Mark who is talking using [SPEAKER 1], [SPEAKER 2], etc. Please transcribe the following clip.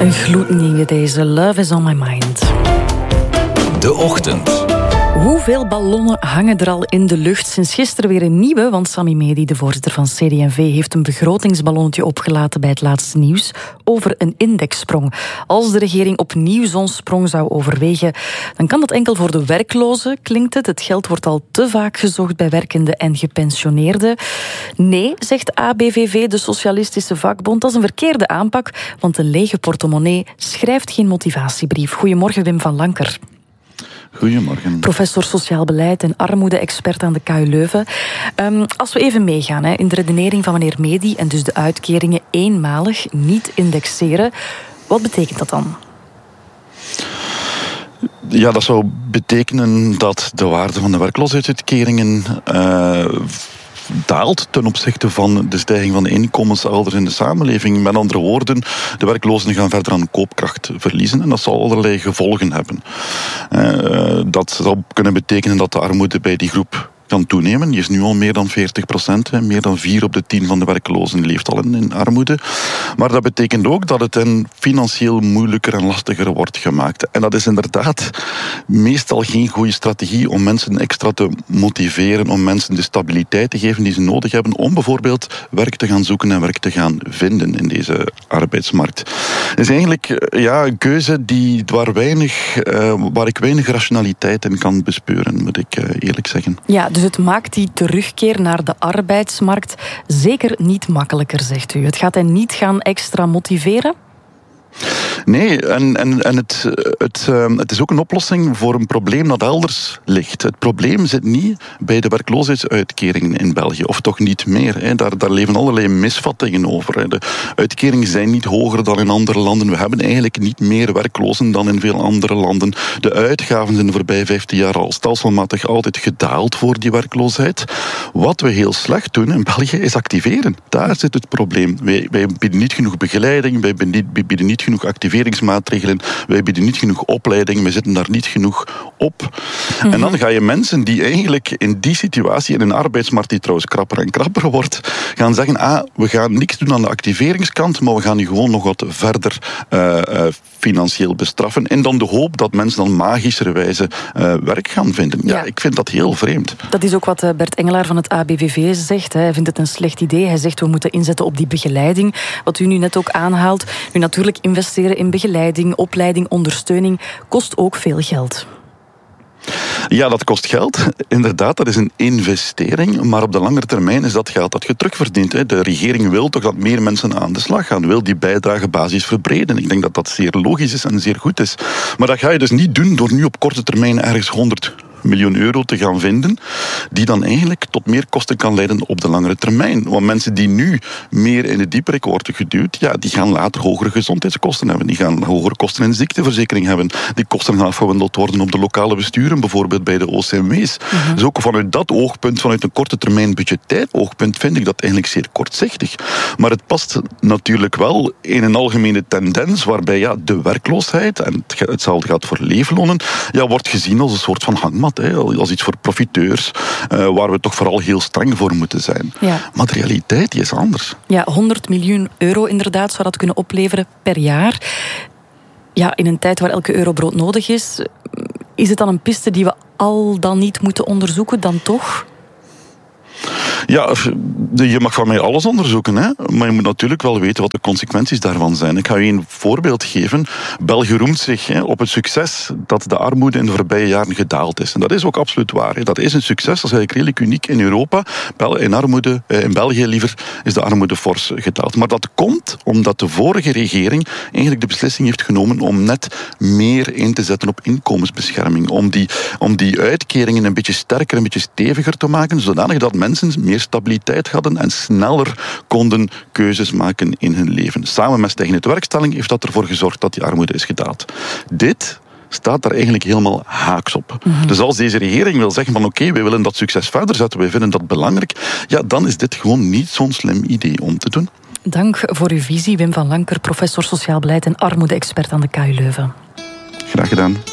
[SPEAKER 1] Een gloednieuwe deze. Love is on my mind.
[SPEAKER 2] De Ochtend.
[SPEAKER 1] Hoeveel ballonnen hangen er al in de lucht? Sinds gisteren weer een nieuwe, want Sami Medi, de voorzitter van CD&V, heeft een begrotingsballonnetje opgelaten bij het laatste nieuws over een indexsprong. Als de regering opnieuw zo'n sprong zou overwegen, dan kan dat enkel voor de werklozen, klinkt het. Het geld wordt al te vaak gezocht bij werkenden en gepensioneerden. Nee, zegt ABVV, de socialistische vakbond, dat is een verkeerde aanpak, want een lege portemonnee schrijft geen motivatiebrief. Goedemorgen, Wim van Lanker.
[SPEAKER 3] Goedemorgen.
[SPEAKER 1] Professor Sociaal Beleid en Armoede-expert aan de KU Leuven. Als we even meegaan in de redenering van meneer Medi en dus de uitkeringen eenmalig niet indexeren, wat betekent dat dan?
[SPEAKER 3] Ja, dat zou betekenen dat de waarde van de werkloosheidsuitkeringen daalt ten opzichte van de stijging van de inkomens elders in de samenleving. Met andere woorden, de werklozen gaan verder aan koopkracht verliezen en dat zal allerlei gevolgen hebben. Dat zou kunnen betekenen dat de armoede bij die groep kan toenemen. Die is nu al meer dan 40%. Meer dan 4 op de 10 van de werklozen leeft al in armoede. Maar dat betekent ook dat het hen financieel moeilijker en lastiger wordt gemaakt. En dat is inderdaad meestal geen goede strategie om mensen extra te motiveren, om mensen de stabiliteit te geven die ze nodig hebben om bijvoorbeeld werk te gaan zoeken en werk te gaan vinden in deze arbeidsmarkt. Het is eigenlijk een keuze waar ik weinig rationaliteit in kan bespeuren, moet ik eerlijk zeggen.
[SPEAKER 1] Ja, dus het maakt die terugkeer naar de arbeidsmarkt zeker niet makkelijker, zegt u. Het gaat hen niet gaan extra motiveren?
[SPEAKER 3] Nee, en het is ook een oplossing voor een probleem dat elders ligt. Het probleem zit niet bij de werkloosheidsuitkeringen in België, of toch niet meer. Daar leven allerlei misvattingen over. De uitkeringen zijn niet hoger dan in andere landen. We hebben eigenlijk niet meer werklozen dan in veel andere landen. De uitgaven zijn de voorbije 15 jaar al stelselmatig altijd gedaald voor die werkloosheid. Wat we heel slecht doen in België is activeren. Daar zit het probleem. Wij bieden niet genoeg begeleiding, wij bieden niet genoeg activeringsmaatregelen, wij bieden niet genoeg opleiding, we zitten daar niet genoeg op. En dan ga je mensen die eigenlijk in die situatie, in een arbeidsmarkt die trouwens krapper en krapper wordt, gaan zeggen, we gaan niks doen aan de activeringskant, maar we gaan u gewoon nog wat verder financieel bestraffen. En dan de hoop dat mensen dan magischerwijze werk gaan vinden. Ja, ik vind dat heel vreemd.
[SPEAKER 1] Dat is ook wat Bert Engelaar van het ABVV zegt. Hij vindt het een slecht idee. Hij zegt, we moeten inzetten op die begeleiding. Wat u nu net ook aanhaalt. Nu natuurlijk investeren in begeleiding, opleiding, ondersteuning kost ook veel geld.
[SPEAKER 3] Ja, dat kost geld. Inderdaad, dat is een investering. Maar op de lange termijn is dat geld dat je terugverdient. De regering wil toch dat meer mensen aan de slag gaan. Wil die bijdragebasis verbreden. Ik denk dat dat zeer logisch is en zeer goed is. Maar dat ga je dus niet doen door nu op korte termijn ergens 100 miljoen euro te gaan vinden, die dan eigenlijk tot meer kosten kan leiden op de langere termijn. Want mensen die nu meer in de dieperik worden geduwd, die gaan later hogere gezondheidskosten hebben. Die gaan hogere kosten in ziekteverzekering hebben. Die kosten gaan afgewendeld worden op de lokale besturen, bijvoorbeeld bij de OCMW's. Dus ook vanuit dat oogpunt, vanuit een korte termijn budgetair oogpunt, vind ik dat eigenlijk zeer kortzichtig. Maar het past natuurlijk wel in een algemene tendens waarbij de werkloosheid, en hetzelfde gaat voor leeflonen, wordt gezien als een soort van hangmat. Als iets voor profiteurs, waar we toch vooral heel streng voor moeten zijn. Ja. Maar de realiteit die is anders.
[SPEAKER 1] Ja, 100 miljoen euro inderdaad zou dat kunnen opleveren per jaar. Ja, in een tijd waar elke euro broodnodig is het dan een piste die we al dan niet moeten onderzoeken dan toch?
[SPEAKER 3] Ja, je mag van mij alles onderzoeken, maar je moet natuurlijk wel weten wat de consequenties daarvan zijn. Ik ga je een voorbeeld geven. België roemt zich op het succes dat de armoede in de voorbije jaren gedaald is. En dat is ook absoluut waar. Dat is een succes, dat is eigenlijk redelijk uniek in Europa. In België liever is de armoede fors gedaald. Maar dat komt omdat de vorige regering eigenlijk de beslissing heeft genomen om net meer in te zetten op inkomensbescherming. Om die uitkeringen een beetje sterker, een beetje steviger te maken, zodanig dat mensen meer stabiliteit hadden en sneller konden keuzes maken in hun leven. Samen met stijgende tewerkstelling heeft dat ervoor gezorgd dat die armoede is gedaald. Dit staat daar eigenlijk helemaal haaks op. Dus als deze regering wil zeggen van oké, wij willen dat succes verder zetten, wij vinden dat belangrijk, dan is dit gewoon niet zo'n slim idee om te doen.
[SPEAKER 1] Dank voor uw visie, Wim van Lanker, professor Sociaal Beleid en Armoede-expert aan de KU Leuven.
[SPEAKER 3] Graag gedaan.